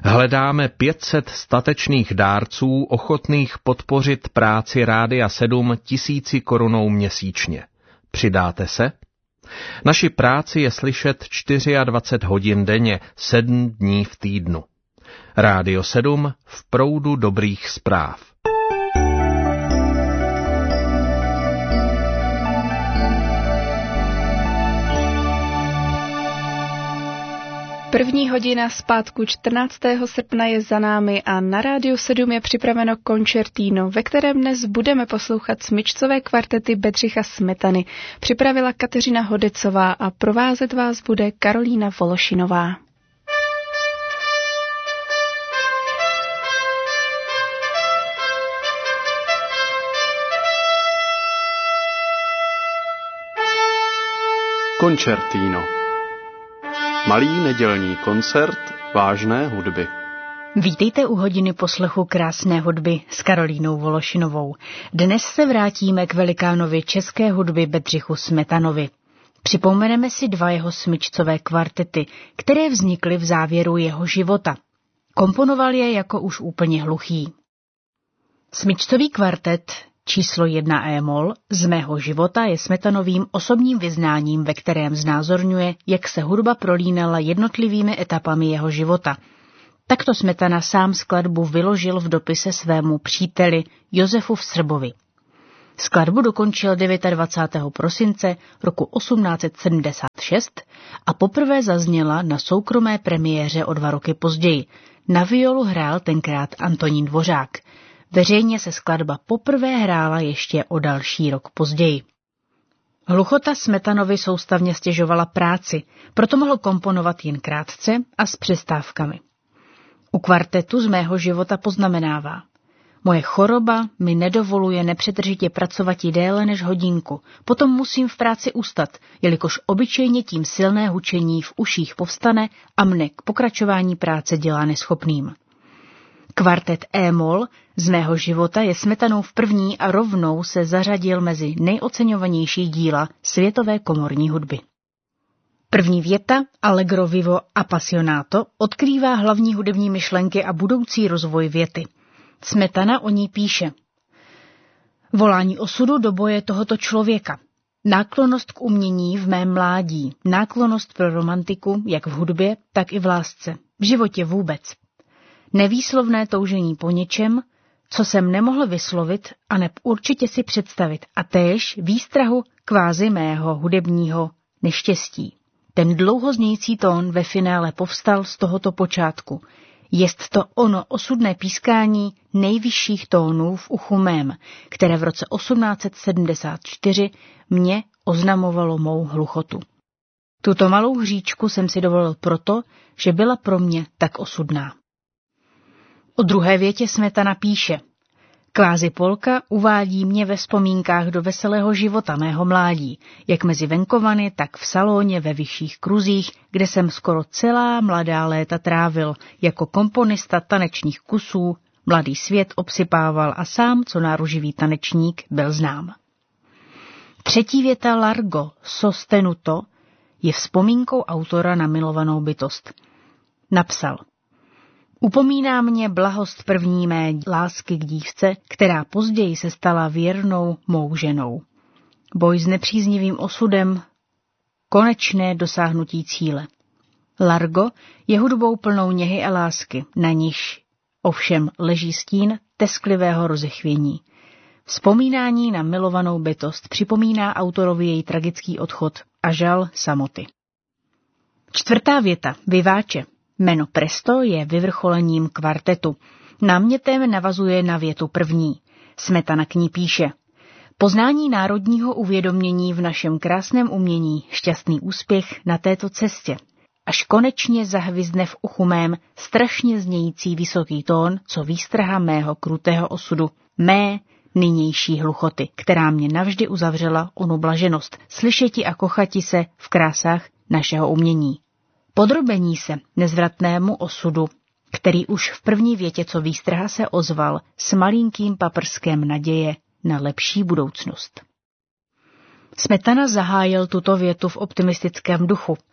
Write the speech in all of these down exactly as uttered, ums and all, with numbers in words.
Hledáme pět set statečných dárců ochotných podpořit práci Rádia sedm tisíci korunou měsíčně. Přidáte se? Naši práci je slyšet dvacet čtyři hodin denně, sedm dní v týdnu. Rádio sedm v proudu dobrých zpráv. První hodina zpátku čtrnáctého srpna je za námi a na Rádiu sedm je připraveno koncertino, ve kterém dnes budeme poslouchat smyčcové kvartety Bedřicha Smetany. Připravila Kateřina Hodecová a provázet vás bude Karolína Vološinová. Koncertino. Malý nedělní koncert vážné hudby. Vítejte u hodiny poslechu krásné hudby s Karolínou Vološinovou. Dnes se vrátíme k velikánovi české hudby Bedřichu Smetanovi. Připomeneme si dva jeho smyčcové kvartety, které vznikly v závěru jeho života. Komponoval je jako už úplně hluchý. Smyčcový kvartet číslo jedna E-moll z mého života je Smetanovým osobním vyznáním, ve kterém znázorňuje, jak se hudba prolínala jednotlivými etapami jeho života. Takto Smetana sám skladbu vyložil v dopise svému příteli Josefu Srbovi. Skladbu dokončil dvacátého devátého prosince roku osmnáct set sedmdesát šest a poprvé zazněla na soukromé premiéře o dva roky později. Na violu hrál tenkrát Antonín Dvořák. Veřejně se skladba poprvé hrála ještě o další rok později. Hluchota Smetanovi soustavně stěžovala práci, proto mohl komponovat jen krátce a s přestávkami. U kvartetu z mého života poznamenává: moje choroba mi nedovoluje nepřetržitě pracovat i déle než hodinku, potom musím v práci ustat, jelikož obyčejně tím silné hučení v uších povstane a mne k pokračování práce dělá neschopným. Kvartet E-moll z mého života je Smetanou v první a rovnou se zařadil mezi nejoceňovanější díla světové komorní hudby. První věta Allegro vivo appassionato odkrývá hlavní hudební myšlenky a budoucí rozvoj věty. Smetana o ní píše: volání osudu do boje tohoto člověka, náklonnost k umění v mém mládí, náklonnost pro romantiku jak v hudbě, tak i v lásce, v životě vůbec. Nevýslovné toužení po něčem, co jsem nemohl vyslovit a neb určitě si představit, a též výstrahu kvázi mého hudebního neštěstí. Ten dlouho znějící tón ve finále povstal z tohoto počátku. Jest to ono osudné pískání nejvyšších tónů v uchu mém, které v roce osmnáct set sedmdesát čtyři mě oznamovalo mou hluchotu. Tuto malou hříčku jsem si dovolil proto, že byla pro mě tak osudná. O druhé větě Smetana píše: Kvázi polka uvádí mě ve vzpomínkách do veselého života mého mládí, jak mezi venkovany, tak v salóně ve vyšších kruzích, kde jsem skoro celá mladá léta trávil, jako komponista tanečních kusů, mladý svět obsypával a sám, co náruživý tanečník, byl znám. Třetí věta Largo sostenuto je vzpomínkou autora na milovanou bytost. Napsal: Upomíná mě blahost první mé lásky k dívce, která později se stala věrnou mou ženou. Boj s nepříznivým osudem, konečné dosáhnutí cíle. Largo je hudbou plnou něhy a lásky, na níž ovšem leží stín tesklivého rozechvění. Vzpomínání na milovanou bytost připomíná autorovi její tragický odchod a žal samoty. Čtvrtá věta Viváče. Jméno Presto je vyvrcholením kvartetu. Námětem navazuje na větu první. Smetana k ní píše: Poznání národního uvědomění v našem krásném umění, šťastný úspěch na této cestě. Až konečně zahvizdne v uchu mém strašně znějící vysoký tón, co výstraha mého krutého osudu, mé nynější hluchoty, která mě navždy uzavřela onu blaženost, slyšeti a kochati se v krásách našeho umění. Podrobení se nezvratnému osudu, který už v první větě co výstraha se ozval s malinkým paprskem naděje na lepší budoucnost. Smetana zahájil tuto větu v optimistickém duchu.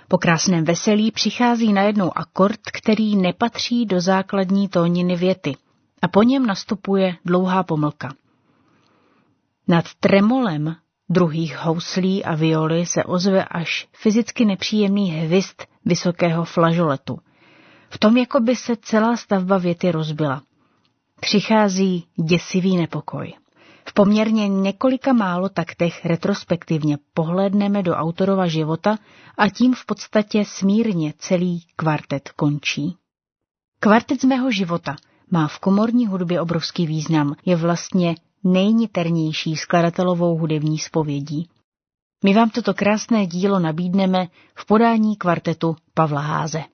Po krásném veselí přichází najednou akord, který nepatří do základní tóniny věty a po něm nastupuje dlouhá pomlka. Nad tremolem druhých houslí a violy se ozve až fyzicky nepříjemný hvizd vysokého flažoletu. V tom jako by se celá stavba věty rozbila. Přichází děsivý nepokoj. V poměrně několika málo taktech retrospektivně pohlédneme do autorova života a tím v podstatě smírně celý kvartet končí. Kvartet z mého života má v komorní hudbě obrovský význam, je vlastně nejniternější skladatelovou hudební zpovědí. My vám toto krásné dílo nabídneme v podání kvartetu Pavla Háze.